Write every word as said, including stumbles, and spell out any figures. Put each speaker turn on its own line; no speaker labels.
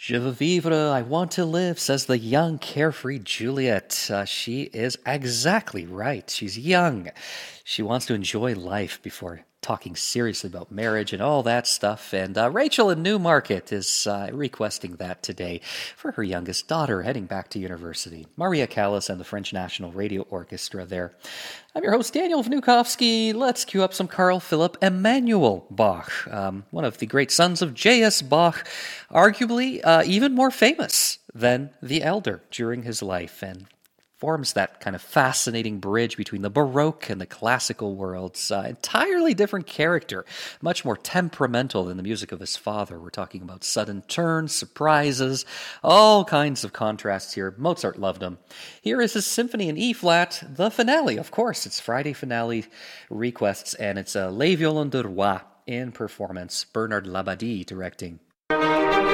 Je veux vivre, I want to live, says the young, carefree Juliet. Uh, she is exactly right. She's young. She wants to enjoy life before talking seriously about marriage and all that stuff. And uh, Rachel in Newmarket is uh, requesting that today for her youngest daughter heading back to university. Maria Callas and the French National Radio Orchestra there. I'm your host, Daniel Vnukovsky. Let's cue up some Carl Philipp Emanuel Bach, um, one of the great sons of J S. Bach, arguably uh, even more famous than the elder during his life, and forms that kind of fascinating bridge between the Baroque and the classical worlds. Uh, entirely different character, much more temperamental than the music of his father. We're talking about sudden turns, surprises, all kinds of contrasts here. Mozart loved him. Here is his symphony in E-flat, the finale. Of course, it's Friday finale requests, and it's a Les Violons de Roi in performance. Bernard Labadie directing.